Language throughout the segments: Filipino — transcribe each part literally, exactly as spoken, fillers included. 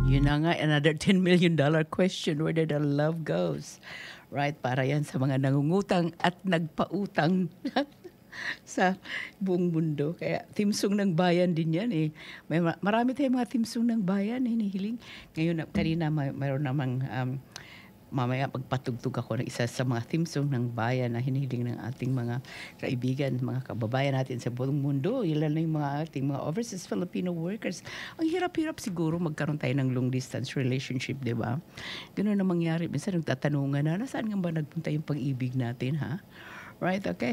Yun na nga, another ten million dollar question, where did the love goes? Right, para yan sa mga nangungutang at nagpautang sa buong mundo. Kaya theme song ng bayan din yan eh. May ma- marami tayong mga theme song ng bayan eh, hinihiling. Ngayon, na- kanina may, mayroon namang um, mamaya pagpatugtog ako ng isa sa mga theme song ng bayan na hinihiling ng ating mga kaibigan, mga kababayan natin sa buong mundo. Ilan na yung mga ating mga overseas Filipino workers. Ang hirap-hirap siguro magkaroon tayo ng long distance relationship, di ba? Ganun na mangyari. Minsan nagtatanungan na, nasaan nga ba nagpunta yung pag-ibig natin, ha? Right, okay.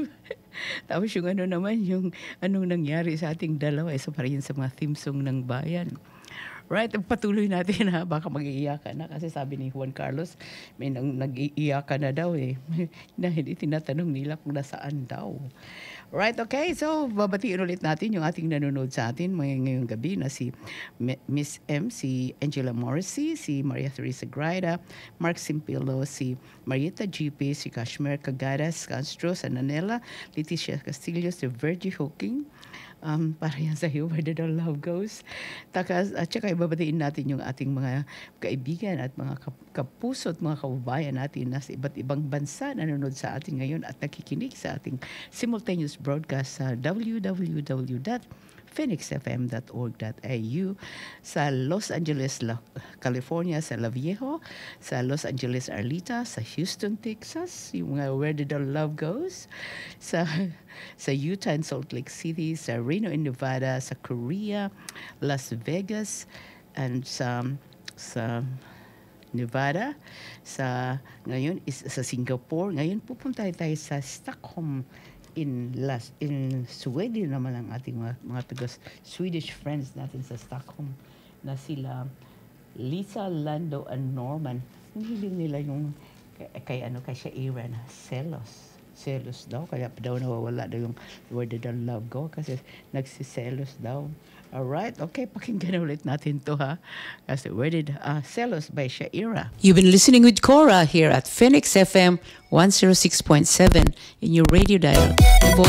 Tapos yung ano naman, yung anong nangyari sa ating dalawa, isa pa rin sa mga theme song ng bayan. Right, patuloy natin ha, baka mag-iiyakan na kasi sabi ni Juan Carlos, may nang, nag-iiyakan na daw eh. Na hindi tinatanong nila kung nasaan daw. Right, okay, so babatiin ulit natin yung ating nanonood sa atin mga ngayong gabi na si Miss M, si Angela Morrissey, si Maria Teresa Graida, Mark Simpilo, si Marieta G P, si Kashmir Cagadas Castro, sa Nanela, Leticia Castillo, si Virgie Hooking, Um, para yan sa iyo, where did our love goes. Takas, at saka ibabatiin natin yung ating mga kaibigan at mga kapuso at mga kababayan natin na sa iba't ibang bansa na nanonood sa atin ngayon at nakikinig sa ating simultaneous broadcast sa w w w dot phoenix f m dot org dot a u, sa Los Angeles, California, sa La Viejo, sa Los Angeles, Arleta, sa Houston, Texas, yung mga Where Did Our Love Goes, sa sa Utah and Salt Lake City, sa Reno in Nevada, sa Korea, Las Vegas, and sa sa Nevada, sa ngayon is sa Singapore. Ngayon pupunta tayo sa Stockholm in last in Sweden naman ang ating mga, mga taga Swedish friends natin sa Stockholm na sila Lisa, Lando, and Norman. Hiling nila yung kay, kay ano kay Shaira na selos. Selos daw, kaya daw nawawala daw yung where did our love go kasi nagsiselos daw. Alright, okay, pakinggan ulit natin to ha. Kasi where did uh, Selos by Shaira. You've been listening with Cora here at Phoenix F M one oh six point seven in your radio dial.